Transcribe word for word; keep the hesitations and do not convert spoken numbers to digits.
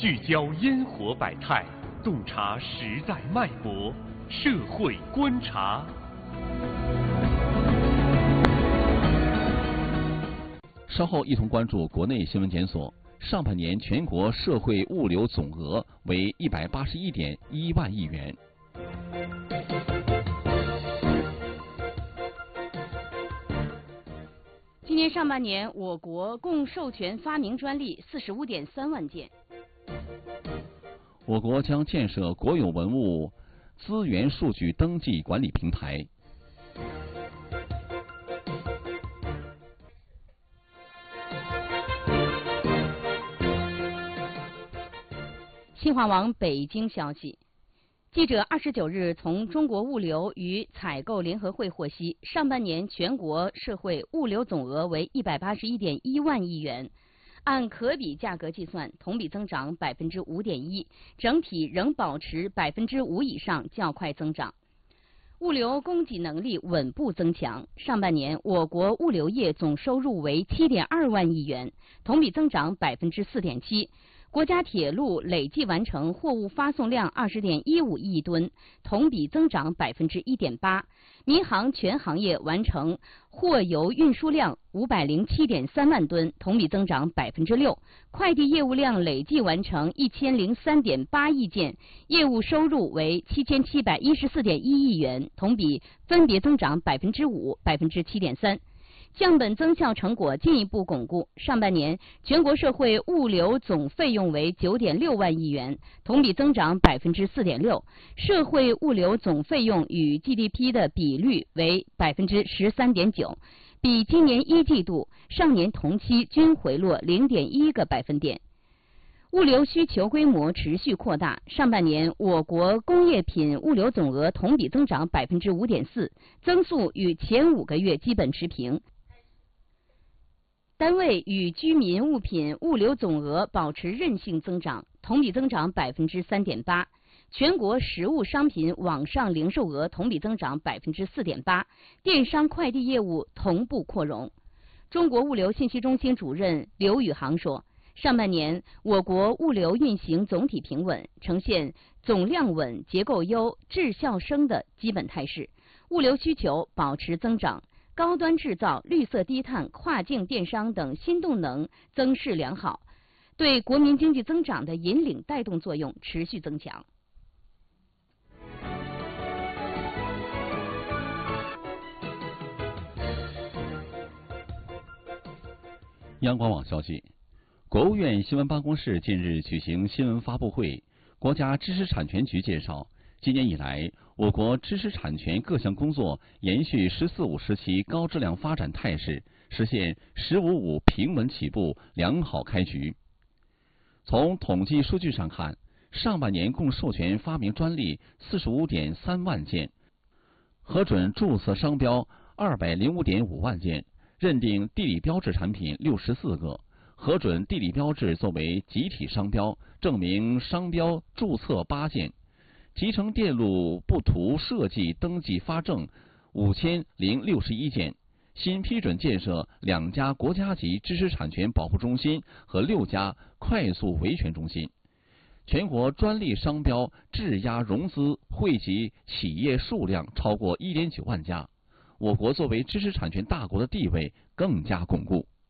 聚焦烟火百态，洞察时代脉搏，社会观察。 稍后一同关注国内新闻检索。上半年全国社会物流总额为一百八十一点一万亿元。 今年上半年，我国共授权发明专利四十五点三万件。 我国将建设国有文物资源数据登记管理平台。 新华网北京消息，记者二十九日从中国物流与采购联合会获悉，上半年全国社会物流总额为一百八十一点一万亿元，按可比价格计算，同比增长百分之五点一，整体仍保持百分之五以上较快增长。物流供给能力稳步增强，上半年我国物流业总收入为七点二万亿元，同比增长百分之四点七。国家铁路累计完成货物发送量二十点一五亿吨，同比增长百分之一点八。民航全行业完成货邮运输量五百零七点三万吨，同比增长百分之六。快递业务量累计完成一千零三点八亿件，业务收入为七千七百一十四点一亿元，同比分别增长百分之五、百分之七点三。降本增效成果进一步巩固，上半年全国社会物流总费用为九点六万亿元，同比增长百分之四点六，社会物流总费用与 G D P 的比率为百分之十三点九，比今年一季度、上年同期均回落零点一个百分点。物流需求规模持续扩大，上半年我国工业品物流总额同比增长百分之五点四，增速与前五个月基本持平。单位与居民物品物流总额保持韧性增长，同比增长百分之三点八。全国实物商品网上零售额同比增长百分之四点八，电商快递业务同步扩容。中国物流信息中心主任刘宇航说，上半年我国物流运行总体平稳，呈现总量稳、结构优、质效升的基本态势，物流需求保持增长。高端制造、绿色低碳、跨境电商等新动能增势良好，对国民经济增长的引领带动作用持续增强。 央广网消息，国务院新闻办公室近日举行新闻发布会，国家知识产权局介绍，今年以来，我国知识产权各项工作延续“十四五”时期高质量发展态势，实现“十五五”平稳起步、良好开局。从统计数据上看，上半年共授权发明专利四十五点三万件，核准注册商标二百零五点五万件，认定地理标志产品六十四个，核准地理标志作为集体商标，证明商标注册八件。集成电路布图设计登记发证五千零六十一件，新批准建设两家国家级知识产权保护中心和六家快速维权中心。全国专利商标质押融资汇集企业数量超过一点九万家，我国作为知识产权大国的地位更加巩固。